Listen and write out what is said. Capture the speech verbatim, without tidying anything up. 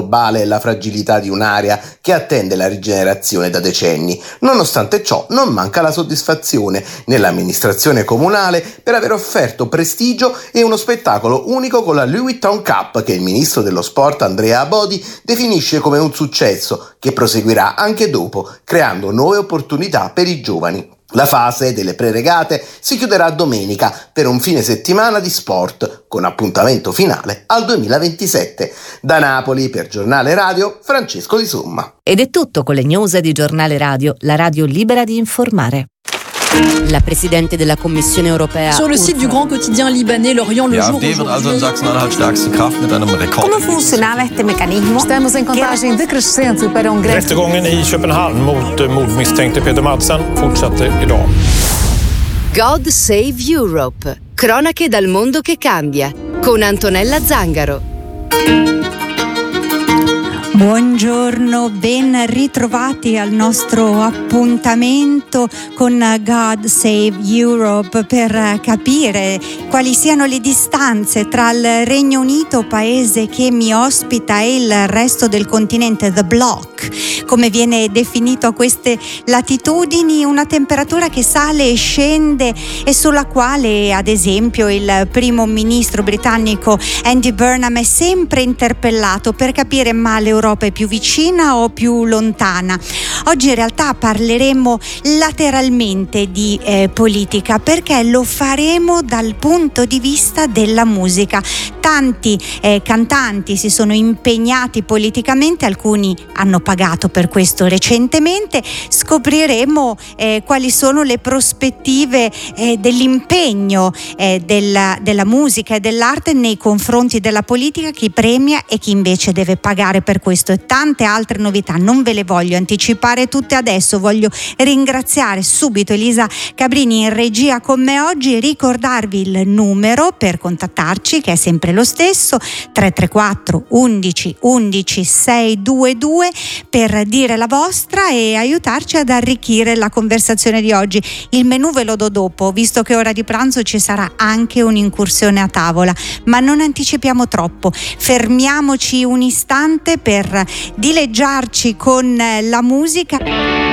globale e la fragilità di un'area che attende la rigenerazione da decenni. Nonostante ciò, non manca la soddisfazione nell'amministrazione comunale per aver offerto prestigio e uno spettacolo unico con la Louis Vuitton Cup, che il ministro dello sport Andrea Abodi definisce come un successo che proseguirà anche dopo, creando nuove opportunità per i giovani. La fase delle preregate si chiuderà domenica per un fine settimana di sport, con appuntamento finale al duemilaventisette. Da Napoli, per Giornale Radio, Francesco Di Somma. Ed è tutto con le news di Giornale Radio, la radio libera di informare. La presidente della Commissione europea Sur le site du grand quotidien libanais L'Orient le Die jour AfD wird also in aujourd'hui. Sachsen-Anhalt stärkste Kraft mit einem Rekord. Come funzionava este meccanismo? Estamos em contagem decrescente para um grande... Rättegången i Köpenhamn mot mordmisstänkte Peter Madsen fortsätter idag. God Save Europe. Cronache dal mondo che cambia. Con Antonella Zangaro. Buongiorno, ben ritrovati al nostro appuntamento con God Save Europe per capire quali siano le distanze tra il Regno Unito, paese che mi ospita, e il resto del continente, the block, come viene definito a queste latitudini, una temperatura che sale e scende e sulla quale, ad esempio, il primo ministro britannico Andy Burnham è sempre interpellato per capire ma l'Europa è più vicina o più lontana. Oggi in realtà parleremo lateralmente di eh, politica, perché lo faremo dal punto di vista della musica. Tanti eh, cantanti si sono impegnati politicamente, alcuni hanno pagato per questo recentemente. Scopriremo eh, quali sono le prospettive eh, dell'impegno eh, della, della musica e dell'arte nei confronti della politica, chi premia e chi invece deve pagare per questo, e tante altre novità. Non ve le voglio anticipare tutte adesso, voglio ringraziare subito Elisa Cabrini in regia con me oggi, ricordarvi il numero per contattarci, che è sempre lo stesso, tre tre quattro undici undici seicentoventidue, per dire la vostra e aiutarci ad arricchire la conversazione di oggi. Il menù ve lo do dopo, visto che ora di pranzo ci sarà anche un'incursione a tavola, ma non anticipiamo troppo. Fermiamoci un istante per dileggiarci con la musica.